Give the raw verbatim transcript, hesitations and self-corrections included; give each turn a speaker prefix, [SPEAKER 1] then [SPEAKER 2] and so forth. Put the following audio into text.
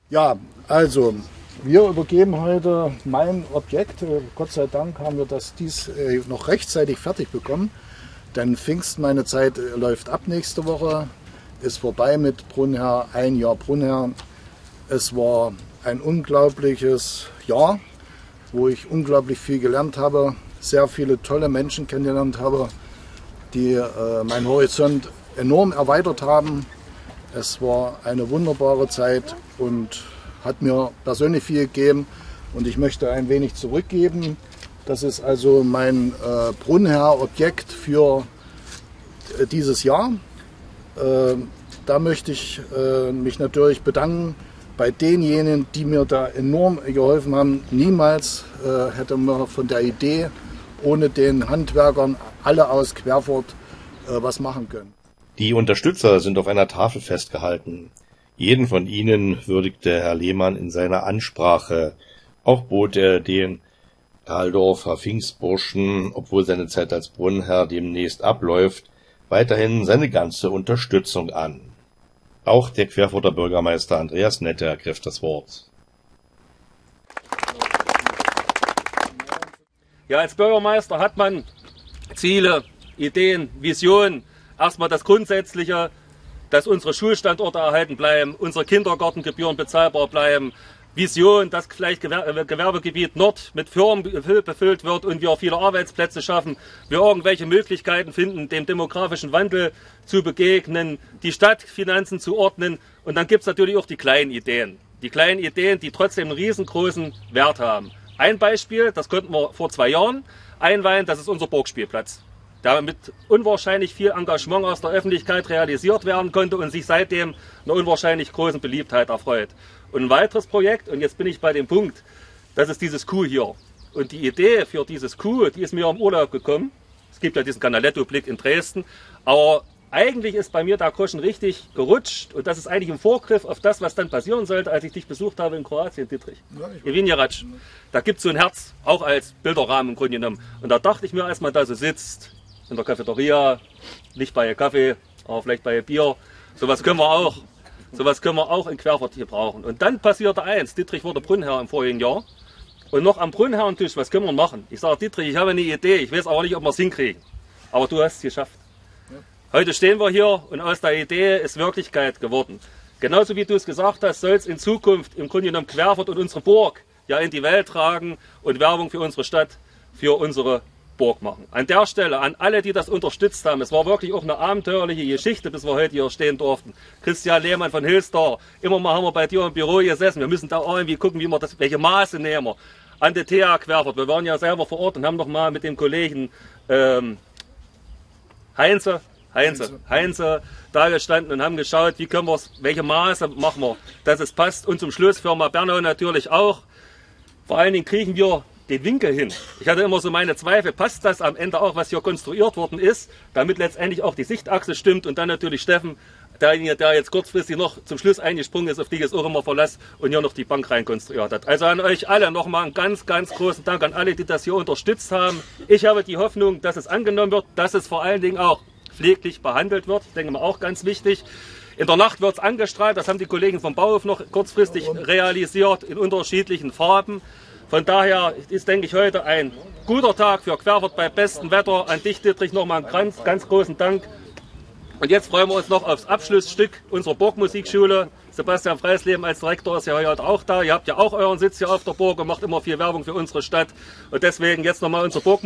[SPEAKER 1] Ja, also wir übergeben heute mein Objekt. Gott sei Dank haben wir das dies noch rechtzeitig fertig bekommen. Denn Pfingsten, meine Zeit läuft ab nächste Woche. Ist vorbei mit Brunnherr, ein Jahr Brunnherr. Es war ein unglaubliches Jahr, wo ich unglaublich viel gelernt habe, sehr viele tolle Menschen kennengelernt habe, die äh, meinen Horizont enorm erweitert haben. Es war eine wunderbare Zeit und hat mir persönlich viel gegeben und ich möchte ein wenig zurückgeben. Das ist also mein äh, Brunnherr-Objekt für äh, dieses Jahr. Äh, da möchte ich äh, mich natürlich bedanken bei denjenigen, die mir da enorm geholfen haben. Niemals äh, hätte man von der Idee ohne den Handwerkern alle aus Querfurt äh, was machen können.
[SPEAKER 2] Die Unterstützer sind auf einer Tafel festgehalten. Jeden von ihnen würdigte Herr Lehmann in seiner Ansprache. Auch bot er den Dahldorfer Pfingstburschen, obwohl seine Zeit als Brunnherr demnächst abläuft, weiterhin seine ganze Unterstützung an. Auch der Querfurter Bürgermeister Andreas Nette ergriff das Wort.
[SPEAKER 3] Ja, als Bürgermeister hat man Ziele, Ideen, Visionen. Erstmal das Grundsätzliche, dass unsere Schulstandorte erhalten bleiben, unsere Kindergartengebühren bezahlbar bleiben. Vision, dass vielleicht Gewerbegebiet Nord mit Firmen befüllt wird und wir viele Arbeitsplätze schaffen, wir irgendwelche Möglichkeiten finden, dem demografischen Wandel zu begegnen, die Stadtfinanzen zu ordnen. Und dann gibt es natürlich auch die kleinen Ideen. Die kleinen Ideen, die trotzdem einen riesengroßen Wert haben. Ein Beispiel, das konnten wir vor zwei Jahren einweihen, das ist unser Burgspielplatz, der mit unwahrscheinlich viel Engagement aus der Öffentlichkeit realisiert werden konnte und sich seitdem einer unwahrscheinlich großen Beliebtheit erfreut. Und ein weiteres Projekt, und jetzt bin ich bei dem Punkt, das ist dieses Kuh hier. Und die Idee für dieses Kuh, die ist mir im Urlaub gekommen. Es gibt ja diesen Canaletto-Blick in Dresden, aber eigentlich ist bei mir der Groschen richtig gerutscht und das ist eigentlich im Vorgriff auf das, was dann passieren sollte, als ich dich besucht habe in Kroatien, Dietrich. Evinjerac. Da gibt es so ein Herz, auch als Bilderrahmen im Grunde genommen. Und da dachte ich mir, als man da so sitzt, in der Cafeteria, nicht bei Kaffee, aber vielleicht bei Bier. Sowas können wir auch. Sowas können wir auch in Querfurt hier brauchen. Und dann passierte eins. Dietrich wurde Brunnherr im vorigen Jahr. Und noch am Brunnherrentisch, was können wir machen? Ich sage, Dietrich, ich habe eine Idee. Ich weiß aber nicht, ob wir es hinkriegen. Aber du hast es geschafft. Heute stehen wir hier und aus der Idee ist Wirklichkeit geworden. Genauso wie du es gesagt hast, soll es in Zukunft im Grunde genommen Querfurt und unsere Burg ja in die Welt tragen und Werbung für unsere Stadt, für unsere Burg machen. An der Stelle, an alle, die das unterstützt haben, es war wirklich auch eine abenteuerliche Geschichte, bis wir heute hier stehen durften. Christian Lehmann von Hilstar, immer mal haben wir bei dir im Büro gesessen, wir müssen da irgendwie gucken, wie wir das, welche Maße nehmen wir. An der T H Querfurt, wir waren ja selber vor Ort und haben noch mal mit dem Kollegen ähm, Heinze, Heinze, Heinze da gestanden und haben geschaut, wie können wir es, welche Maße machen wir, dass es passt. Und zum Schluss Firma Bernau natürlich auch. Vor allen Dingen kriegen wir den Winkel hin. Ich hatte immer so meine Zweifel, passt das am Ende auch, was hier konstruiert worden ist, damit letztendlich auch die Sichtachse stimmt und dann natürlich Steffen, derjenige, der jetzt kurzfristig noch zum Schluss eingesprungen ist, auf die ich es auch immer verlasse und hier noch die Bank rein konstruiert hat. Also an euch alle nochmal einen ganz, ganz großen Dank an alle, die das hier unterstützt haben. Ich habe die Hoffnung, dass es angenommen wird, dass es vor allen Dingen auch pfleglich behandelt wird. Ich denke mal auch ganz wichtig. In der Nacht wird es angestrahlt, das haben die Kollegen vom Bauhof noch kurzfristig realisiert in unterschiedlichen Farben. Von daher ist, denke ich, heute ein guter Tag für Querfurt bei bestem Wetter. An dich, Dietrich, nochmal einen ganz, ganz großen Dank. Und jetzt freuen wir uns noch aufs Abschlussstück unserer Burgmusikschule. Sebastian Freisleben als Direktor ist ja heute auch da. Ihr habt ja auch euren Sitz hier auf der Burg und macht immer viel Werbung für unsere Stadt. Und deswegen jetzt nochmal unsere Burgmusik.